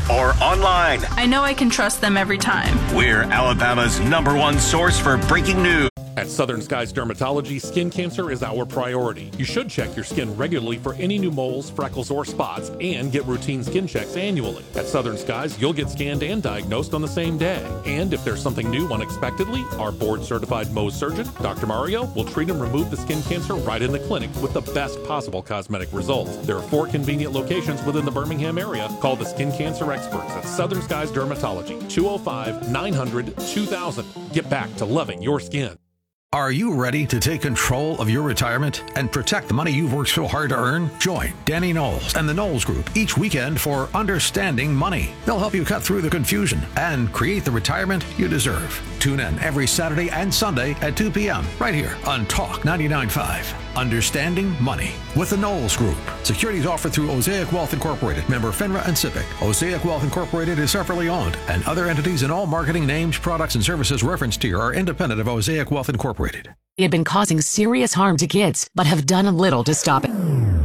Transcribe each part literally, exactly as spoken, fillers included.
or online. I know I can trust them every time. We're Alabama's number one source for breaking news. At Southern Skies Dermatology, skin cancer is our priority. You should check your skin regularly for any new moles, freckles, or spots, and get routine skin checks annually. At Southern Skies, you'll get scanned and diagnosed on the same day. And if there's something new unexpectedly, our board-certified Mohs surgeon, Doctor Mario, will treat and remove the skin cancer right in the clinic with the best possible cosmetic results. There are four convenient locations within the Birmingham area. Call the skin cancer experts at Southern Skies Dermatology, two oh five, nine hundred, two thousand. Get back to loving your skin. Are you ready to take control of your retirement and protect the money you've worked so hard to earn? Join Danny Knowles and the Knowles Group each weekend for Understanding Money. They'll help you cut through the confusion and create the retirement you deserve. Tune in every Saturday and Sunday at two p.m. right here on Talk ninety-nine point five. Understanding Money with the Knowles Group. Securities offered through Osaic Wealth Incorporated, member FINRA and SIPC. Osaic Wealth Incorporated is separately owned, and other entities and all marketing names, products, and services referenced here are independent of Osaic Wealth Incorporated. They have been causing serious harm to kids, but have done little to stop it.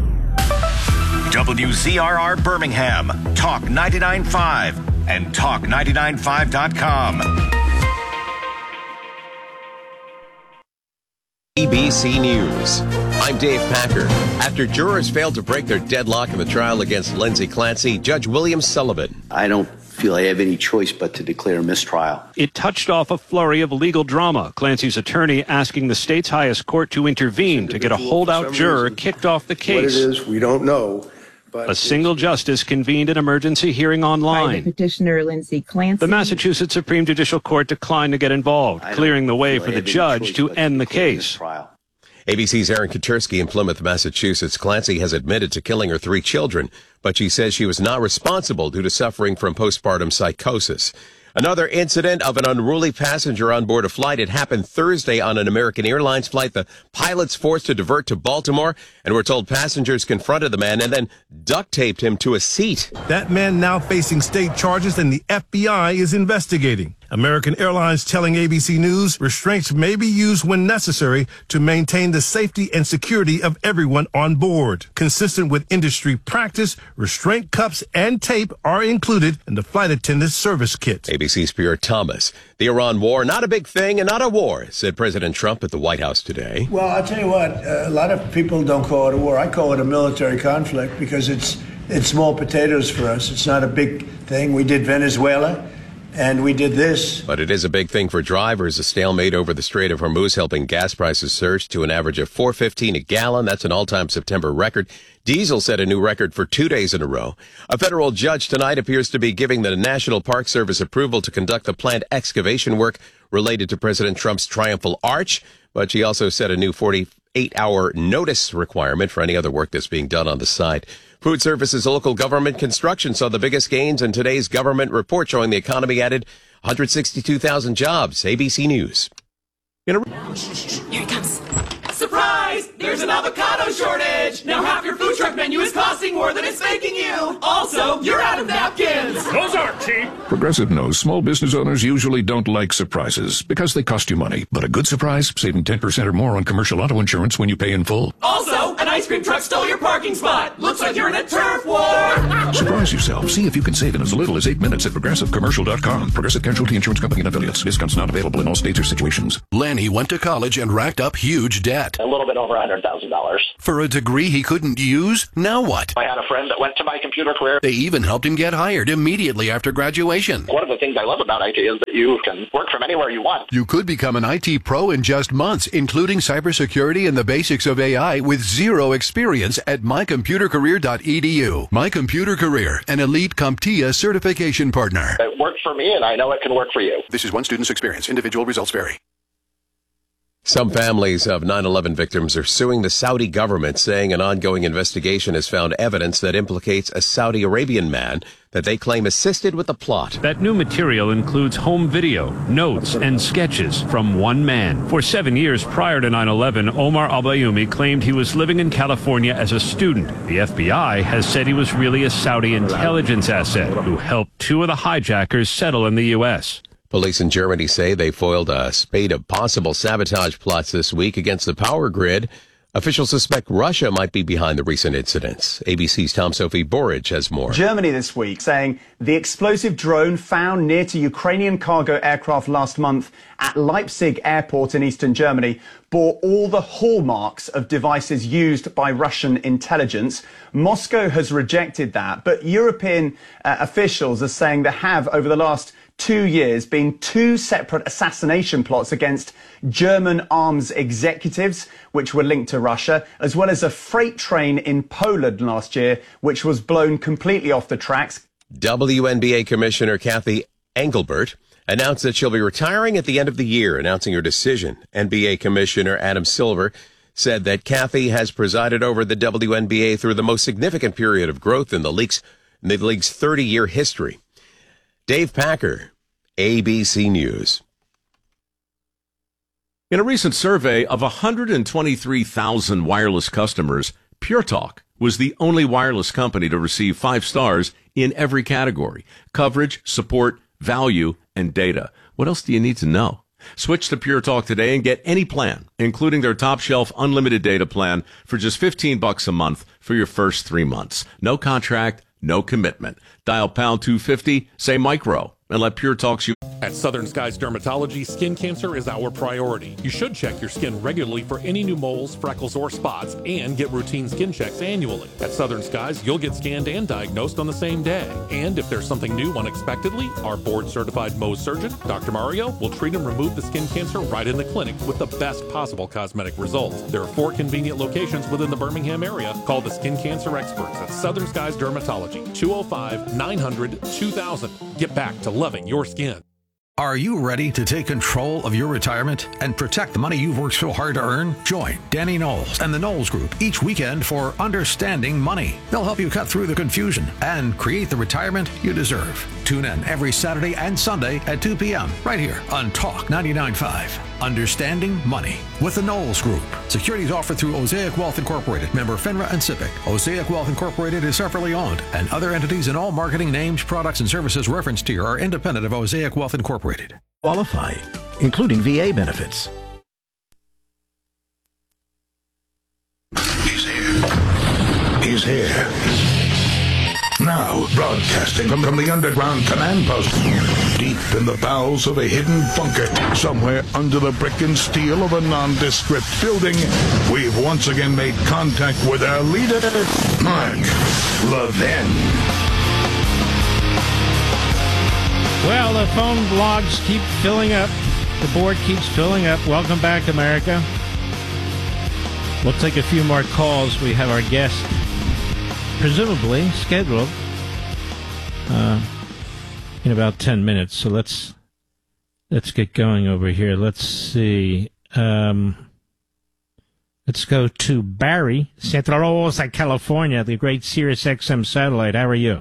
W Z R R Birmingham, Talk ninety-nine point five, and talk ninety-nine point five dot com. A B C News. I'm Dave Packer. After jurors failed to break their deadlock in the trial against Lindsay Clancy, Judge William Sullivan. I don't feel I have any choice but to declare a mistrial. It touched off a flurry of legal drama. Clancy's attorney asking the state's highest court to intervene to get a holdout juror kicked off the case. What it is, we don't know. But a single justice convened an emergency hearing online. By the petitioner, Lindsay Clancy. The Massachusetts Supreme Judicial Court declined to get involved, clearing the way for the judge to end the case. A B C's Aaron Katursky in Plymouth, Massachusetts. Clancy has admitted to killing her three children, but she says she was not responsible due to suffering from postpartum psychosis. Another incident of an unruly passenger on board a flight. It happened Thursday on an American Airlines flight. The pilots forced to divert to Baltimore, and we're told passengers confronted the man and then duct taped him to a seat. That man now facing state charges, and the F B I is investigating. American Airlines telling A B C News restraints may be used when necessary to maintain the safety and security of everyone on board. Consistent with industry practice, restraint cuffs and tape are included in the flight attendant's service kit. A B C's Pierre Thomas. The Iran war, not a big thing and not a war, said President Trump at the White House today. Well, I'll tell you what, uh, a lot of people don't call it a war. I call it a military conflict because it's it's small potatoes for us. It's not a big thing. We did Venezuela. And we did this. But it is a big thing for drivers. A stalemate over the Strait of Hormuz helping gas prices surge to an average of four fifteen a gallon. That's an all-time September record. Diesel set a new record for two days in a row. A federal judge tonight appears to be giving the National Park Service approval to conduct the planned excavation work related to President Trump's Triumphal Arch. But she also set a new forty-eight hour notice requirement for any other work that's being done on the site. Food Services Local Government Construction saw the biggest gains in today's government report, showing the economy added one hundred sixty-two thousand jobs. A B C News. Here it comes. Surprise! There's an avocado shortage! Now half your food truck menu is costing more than it's making you! Also, you're out of napkins! Those aren't cheap! Progressive knows small business owners usually don't like surprises because they cost you money. But a good surprise, saving ten percent or more on commercial auto insurance when you pay in full. Also, an ice cream truck stole your parking spot! Looks like you're in a turf war! Surprise yourself. See if you can save in as little as eight minutes at progressive commercial dot com. Progressive Casualty Insurance Company and affiliates. Discounts not available in all states or situations. Lanny went to college and racked up huge debt. A little bit over one hundred thousand dollars. For a degree he couldn't use? Now what? I had a friend that went to my computer career. They even helped him get hired immediately after graduation. One of the things I love about I T is that you can work from anywhere you want. You could become an I T pro in just months, including cybersecurity and the basics of A I with zero experience at my computer career dot e d u. My Computer Career, an elite CompTIA certification partner. It worked for me, and I know it can work for you. This is one student's experience. Individual results vary. Some families of nine eleven victims are suing the Saudi government, saying an ongoing investigation has found evidence that implicates a Saudi Arabian man that they claim assisted with the plot. That new material includes home video, notes, and sketches from one man. For seven years prior to nine eleven, Omar al-Bayoumi claimed he was living in California as a student. The F B I has said he was really a Saudi intelligence asset who helped two of the hijackers settle in the U S Police in Germany say they foiled a spate of possible sabotage plots this week against the power grid. Officials suspect Russia might be behind the recent incidents. A B C's Tom Sophie Borich has more. Germany this week saying the explosive drone found near to Ukrainian cargo aircraft last month at Leipzig airport in eastern Germany bore all the hallmarks of devices used by Russian intelligence. Moscow has rejected that, but European uh, officials are saying there have, over the last two years, been two separate assassination plots against German arms executives, which were linked to Russia, as well as a freight train in Poland last year, which was blown completely off the tracks. W N B A Commissioner Kathy Engelbert announced that she'll be retiring at the end of the year, announcing her decision. N B A Commissioner Adam Silver said that Kathy has presided over the W N B A through the most significant period of growth in the league's, in the league's thirty-year history. Dave Packer, A B C News. In a recent survey of one hundred twenty-three thousand wireless customers, Pure Talk was the only wireless company to receive five stars in every category: coverage, support, value, and data. What else do you need to know? Switch to Pure Talk today and get any plan, including their top shelf unlimited data plan, for just fifteen bucks a month for your first three months. No contract, no commitment. Dial pound two fifty, say micro, and let Pure Talks you. At Southern Skies Dermatology, skin cancer is our priority. You should check your skin regularly for any new moles, freckles, or spots, and get routine skin checks annually. At Southern Skies, you'll get scanned and diagnosed on the same day. And if there's something new unexpectedly, our board-certified Mohs surgeon, Doctor Mario, will treat and remove the skin cancer right in the clinic with the best possible cosmetic results. There are four convenient locations within the Birmingham area. Call the skin cancer experts at Southern Skies Dermatology, two oh five, nine hundred, two thousand. Get back to loving your skin. Are you ready to take control of your retirement and protect the money you've worked so hard to earn? Join Danny Knowles and the Knowles Group each weekend for Understanding Money. They'll help you cut through the confusion and create the retirement you deserve. Tune in every Saturday and Sunday at two p.m. right here on Talk ninety-nine point five. Understanding Money with the Knowles Group. Securities offered through Osaic Wealth Incorporated, member FINRA and SIPC. Osaic Wealth Incorporated is separately owned, and other entities and all marketing names, products, and services referenced here are independent of Osaic Wealth Incorporated. Qualify, including V A benefits. He's here. He's here. Now, broadcasting from, from the underground command post, deep in the bowels of a hidden bunker, somewhere under the brick and steel of a nondescript building, we've once again made contact with our leader, Mark Levin. Well, the phone blogs keep filling up. The board keeps filling up. Welcome back, America. We'll take a few more calls. We have our guest presumably scheduled uh, in about ten minutes. So let's let's get going over here. Let's see. Um, let's go to Barry, Santa Rosa, California, the great Sirius X M satellite. How are you?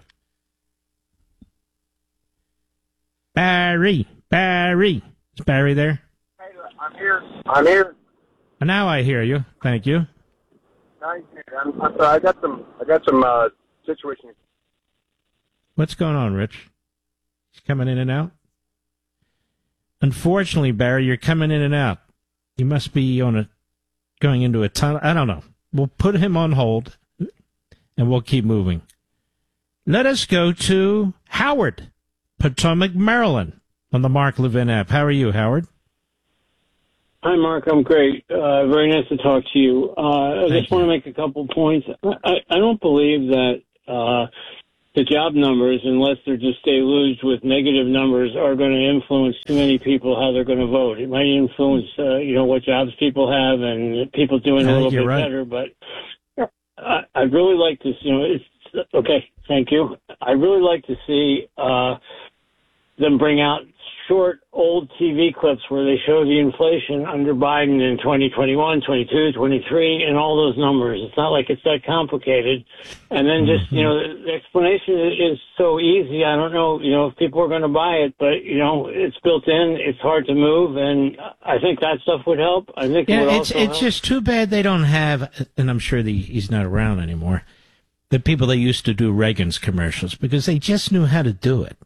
Barry, Barry. Is Barry there? I'm here. I'm here. And now I hear you. Thank you. I'm, I'm sorry. I got some. I got some uh, situation. What's going on, Rich? He's coming in and out. Unfortunately, Barry, you're coming in and out. You must be on a going into a tunnel. I don't know. We'll put him on hold, and we'll keep moving. Let us go to Howard, Potomac, Maryland, on the Mark Levin app. How are you, Howard? Hi, Mark. I'm great. Uh, very nice to talk to you. Uh, I just want to make a couple points. I, I don't believe that uh, the job numbers, unless they're just deluged with negative numbers, are going to influence too many people how they're going to vote. It might influence, uh, you know, what jobs people have and people doing a little bit right. better. But I, I'd really like to, you know, it's okay. Thank you. I'd really like to see uh, them bring out short, old T V clips where they show the inflation under Biden in twenty twenty-one, twenty-two, twenty-three, and all those numbers. It's not like it's that complicated. And then just, you know, the explanation is so easy. I don't know, you know, if people are going to buy it, but, you know, it's built in. It's hard to move, and I think that stuff would help. I think yeah, it would it's, also it's help. just too bad they don't have, and I'm sure the, he's not around anymore, the people that used to do Reagan's commercials, because they just knew how to do it.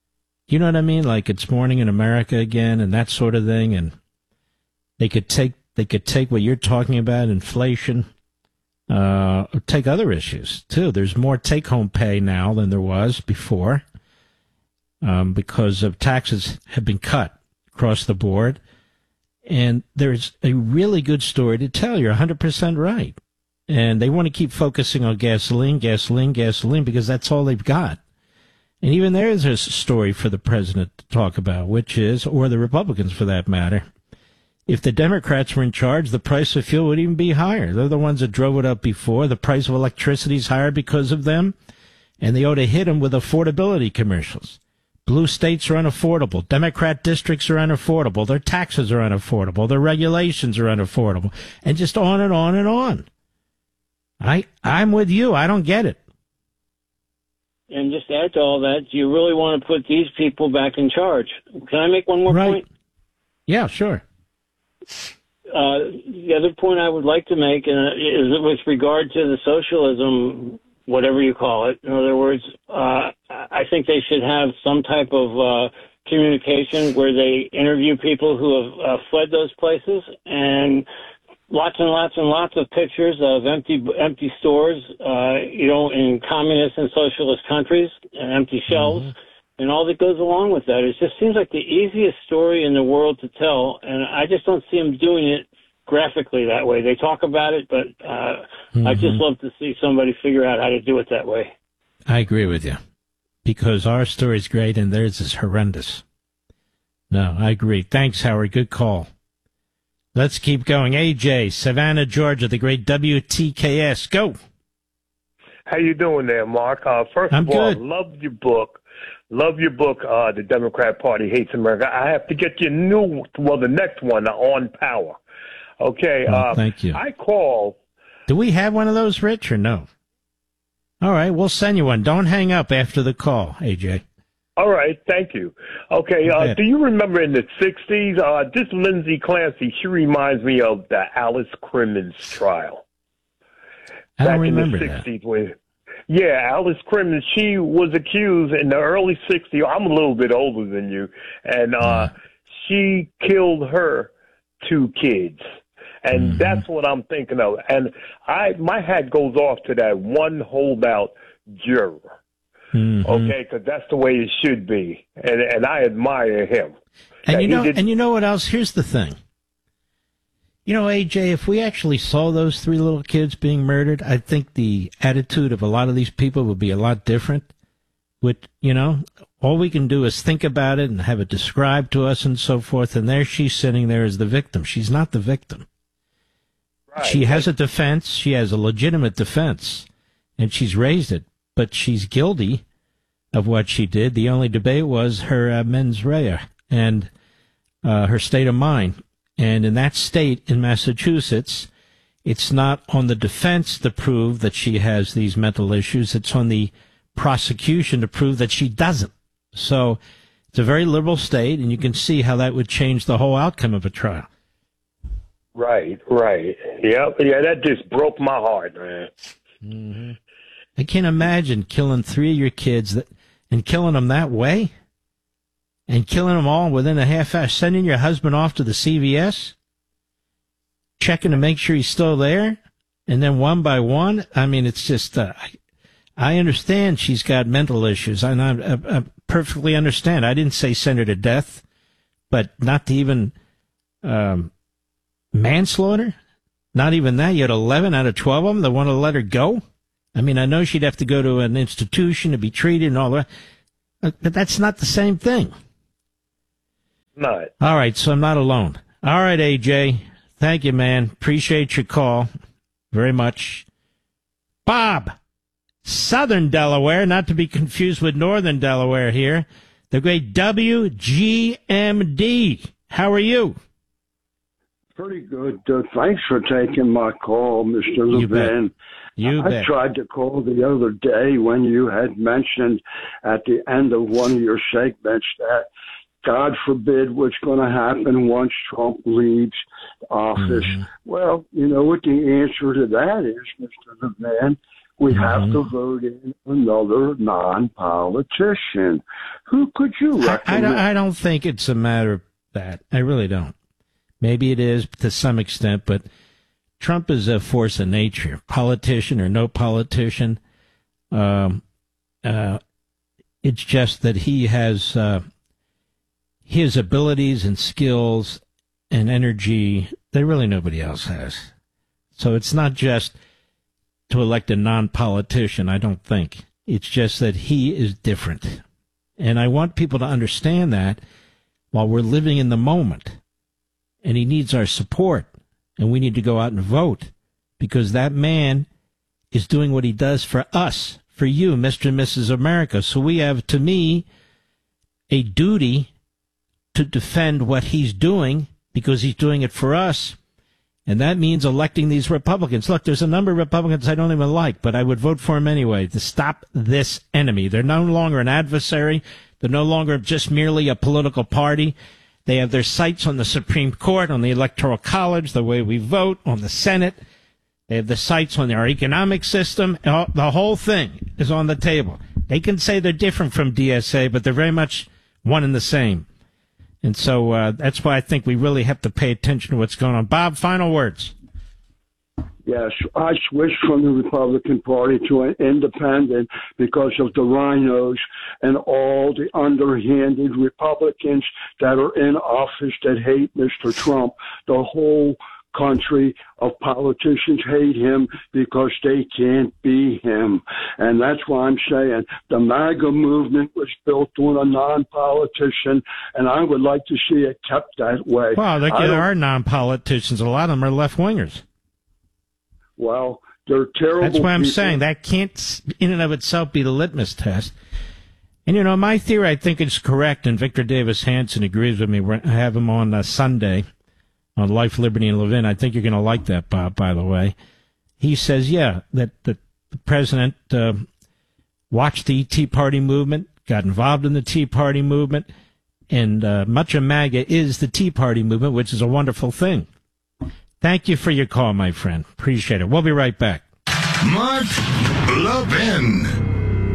You know what I mean? Like It's Morning in America again and that sort of thing. And they could take They could take what you're talking about, inflation, uh, or take other issues, too. There's more take-home pay now than there was before um, because of taxes have been cut across the board. And there's a really good story to tell. You're one hundred percent right. And they want to keep focusing on gasoline, gasoline, gasoline, because that's all they've got. And even there's a story for the president to talk about, which is, or the Republicans for that matter, if the Democrats were in charge, the price of fuel would even be higher. They're the ones that drove it up before. The price of electricity is higher because of them. And they ought to hit them with affordability commercials. Blue states are unaffordable. Democrat districts are unaffordable. Their taxes are unaffordable. Their regulations are unaffordable. And just on and on and on. I, I'm with you. I don't get it. And just to add to all that, do you really want to put these people back in charge? Can I make one more right. point? Yeah, sure. Uh, the other point I would like to make uh, is with regard to the socialism, whatever you call it. In other words, uh, I think they should have some type of uh, communication where they interview people who have uh, fled those places, and lots and lots and lots of pictures of empty empty stores, uh, you know, in communist and socialist countries, and empty shelves. Mm-hmm. And all that goes along with that. It just seems like the easiest story in the world to tell, and I just don't see them doing it graphically that way. They talk about it, but uh, mm-hmm. I'd just love to see somebody figure out how to do it that way. I agree with you, because our story's great and theirs is horrendous. No, I agree. Thanks, Howard. Good call. Let's keep going. A J, Savannah, Georgia, the great W T K S. Go. How you doing there, Mark? Uh, first I'm of all, good. love your book. Love your book, uh, The Democrat Party Hates America. I have to get your new, well, the next one, On Power. Okay. Oh, uh, thank you. I call. Do we have one of those, Rich, or no? All right, we'll send you one. Don't hang up after the call, A J. All right, thank you. Okay, uh, do you remember in the sixties, uh, this Lindsay Clancy, she reminds me of the Alice Crimmins trial. I don't Back remember in the sixties when, yeah, Alice Crimmins, she was accused in the early sixties. I'm a little bit older than you. And uh, mm. she killed her two kids. And mm-hmm. that's what I'm thinking of. And I, my hat goes off to that one holdout juror. Mm-hmm. Okay, because that's the way it should be, and and I admire him. And you know, did... and you know what else? Here's the thing. You know, A J, if we actually saw those three little kids being murdered, I think the attitude of a lot of these people would be a lot different. With, you know, all we can do is think about it and have it described to us and so forth. And there she's sitting there as the victim. She's not the victim. Right. She has a defense. She has a legitimate defense, and she's raised it. But she's guilty of what she did. The only debate was her uh, mens rea and uh, her state of mind. And in that state, in Massachusetts, it's not on the defense to prove that she has these mental issues. It's on the prosecution to prove that she doesn't. So it's a very liberal state, and you can see how that would change the whole outcome of a trial. Right, right. Yep, yeah, that just broke my heart, man. Mm-hmm. I can't imagine killing three of your kids that, and killing them that way, and killing them all within a half hour, sending your husband off to the C V S, checking to make sure he's still there, and then one by one. I mean, it's just, uh, I, I understand she's got mental issues, and I, I, I perfectly understand. I didn't say send her to death, but not to even um, manslaughter, not even that. You had eleven out of twelve of them that want to let her go. I mean, I know she'd have to go to an institution to be treated and all that, but that's not the same thing. Not. All right, so I'm not alone. All right, A J. Thank you, man. Appreciate your call very much. Bob, Southern Delaware, not to be confused with Northern Delaware here. The great W G M D. How are you? Pretty good. Uh, thanks for taking my call, Mister Levin. You I bet. tried to call the other day when you had mentioned at the end of one of your segments that God forbid what's going to happen once Trump leaves office. Mm-hmm. Well, you know what the answer to that is, Mister Levin? We mm-hmm. have to vote in another non-politician. Who could you recommend? I, I, don't, I don't think it's a matter of that. I really don't. Maybe it is to some extent, but Trump is a force of nature, politician or no politician. Um, uh, it's just that he has uh, his abilities and skills and energy that really nobody else has. So it's not just to elect a non-politician, I don't think. It's just that he is different. And I want people to understand that while we're living in the moment. And he needs our support. And we need to go out and vote. Because that man is doing what he does for us, for you, Mister and Missus America. So we have, to me, a duty to defend what he's doing because he's doing it for us. And that means electing these Republicans. Look, there's a number of Republicans I don't even like, but I would vote for them anyway to stop this enemy. They're no longer an adversary. They're no longer just merely a political party. They have their sights on the Supreme Court, on the Electoral College, the way we vote, on the Senate. They have the sights on our economic system. The whole thing is on the table. They can say they're different from D S A, but they're very much one and the same. And so uh, that's why I think we really have to pay attention to what's going on. Bob, final words. Yes, I switched from the Republican Party to an independent because of the rhinos and all the underhanded Republicans that are in office that hate Mister Trump. The whole country of politicians hate him because they can't be him. And that's why I'm saying the MAGA movement was built on a non-politician, and I would like to see it kept that way. Well, look, there are non-politicians. A lot of them are left-wingers. Well, they're terrible. That's why I'm people. saying that can't, in and of itself, be the litmus test. And, you know, my theory, I think, is correct, and Victor Davis Hanson agrees with me. I have him on uh, Sunday on Life, Liberty, and Levin. I think you're going to like that, Bob, by the way. He says, yeah, that, that the president uh, watched the Tea Party movement, got involved in the Tea Party movement, and uh, much of MAGA is the Tea Party movement, which is a wonderful thing. Thank you for your call, my friend. Appreciate it. We'll be right back. Mark Levin.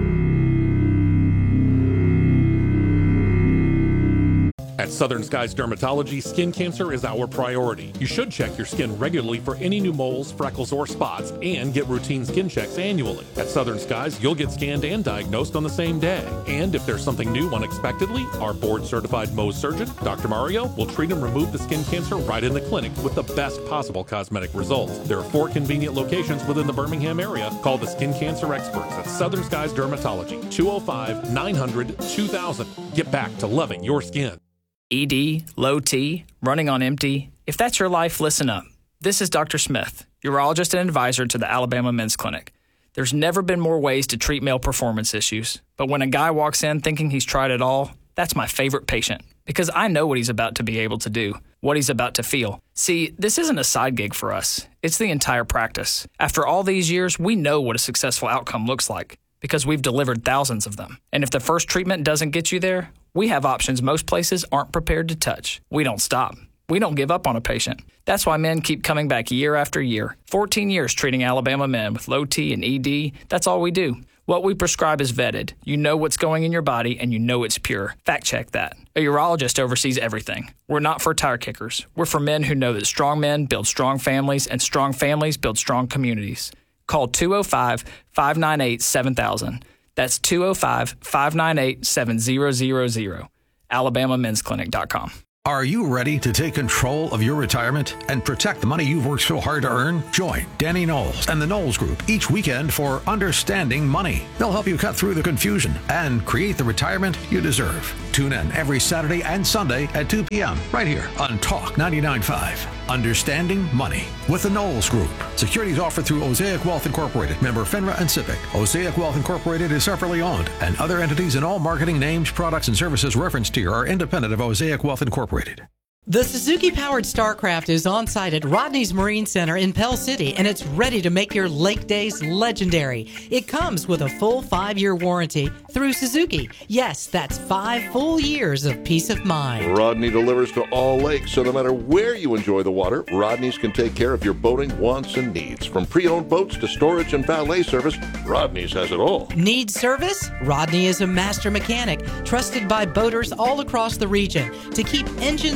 At Southern Skies Dermatology, skin cancer is our priority. You should check your skin regularly for any new moles, freckles, or spots, and get routine skin checks annually. At Southern Skies, you'll get scanned and diagnosed on the same day. And if there's something new unexpectedly, our board-certified Mohs surgeon, Doctor Mario, will treat and remove the skin cancer right in the clinic with the best possible cosmetic results. There are four convenient locations within the Birmingham area. Call the skin cancer experts at Southern Skies Dermatology, two oh five, nine hundred, two thousand. Get back to loving your skin. E D, low T, running on empty. If that's your life, listen up. This is Doctor Smith, urologist and advisor to the Alabama Men's Clinic. There's never been more ways to treat male performance issues. But when a guy walks in thinking he's tried it all, that's my favorite patient. Because I know what he's about to be able to do, what he's about to feel. See, this isn't a side gig for us. It's the entire practice. After all these years, we know what a successful outcome looks like because we've delivered thousands of them. And if the first treatment doesn't get you there, we have options most places aren't prepared to touch. We don't stop. We don't give up on a patient. That's why men keep coming back year after year. fourteen years treating Alabama men with low T and E D. That's all we do. What we prescribe is vetted. You know what's going in your body, and you know it's pure. Fact check that. A urologist oversees everything. We're not for tire kickers. We're for men who know that strong men build strong families, and strong families build strong communities. Call two oh five, five nine eight, seven thousand. That's two oh five, five nine eight, seven thousand. alabama men's clinic dot com. Are you ready to take control of your retirement and protect the money you've worked so hard to earn? Join Danny Knowles and the Knowles Group each weekend for Understanding Money. They'll help you cut through the confusion and create the retirement you deserve. Tune in every Saturday and Sunday at two p.m. right here on Talk ninety-nine point five. Understanding Money with the Knowles Group. Securities offered through Osaic Wealth Incorporated, member FINRA and SIPC. Osaic Wealth Incorporated is separately owned, and other entities and all marketing names, products, and services referenced here are independent of Osaic Wealth Incorporated. The Suzuki-powered StarCraft is on site at Rodney's Marine Center in Pell City, and it's ready to make your lake days legendary. It comes with a full five-year warranty through Suzuki. Yes, that's five full years of peace of mind. Rodney delivers to all lakes, so no matter where you enjoy the water, Rodney's can take care of your boating wants and needs. From pre-owned boats to storage and valet service, Rodney's has it all. Need service? Rodney is a master mechanic, trusted by boaters all across the region to keep engines running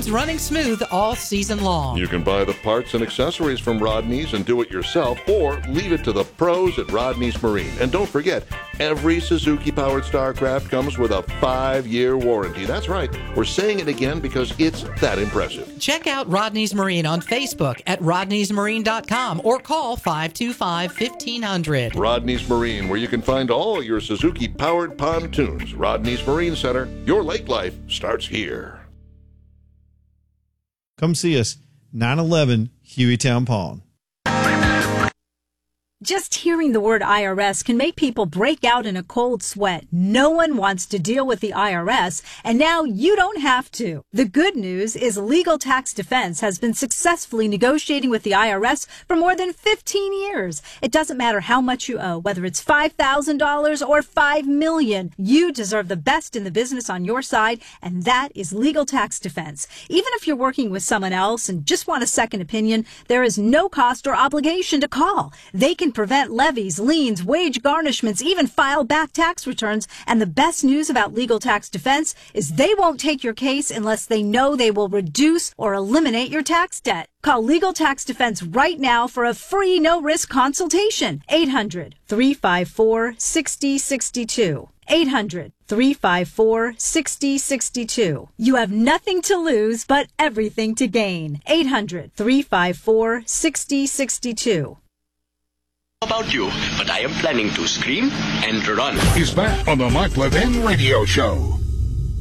smooth all season long. You can buy the parts and accessories from Rodney's and do it yourself, or leave it to the pros at Rodney's Marine. And don't forget, every Suzuki-powered Starcraft comes with a five-year warranty. That's right. We're saying it again because it's that impressive. Check out Rodney's Marine on Facebook at rodneys marine dot com or call five two five, fifteen hundred. Rodney's Marine, where you can find all your Suzuki-powered pontoons. Rodney's Marine Center. Your lake life starts here. Come see us, nine eleven Hueytown Pond. Just hearing the word I R S can make people break out in a cold sweat. No one wants to deal with the I R S, and now you don't have to. The good news is Legal Tax Defense has been successfully negotiating with the I R S for more than fifteen years. It doesn't matter how much you owe, whether it's five thousand dollars or five million dollars. You deserve the best in the business on your side, and that is Legal Tax Defense. Even if you're working with someone else and just want a second opinion, there is no cost or obligation to call. They can prevent levies, liens, wage garnishments, even file back tax returns. And the best news about Legal Tax Defense is they won't take your case unless they know they will reduce or eliminate your tax debt. Call Legal Tax Defense right now for a free no-risk consultation. eight hundred, three five four, six zero six two. eight hundred, three five four, six zero six two. You have nothing to lose but everything to gain. eight hundred, three five four, six zero six two. About you, but I am planning to scream and run. He's back on the Mark Levin Radio Show.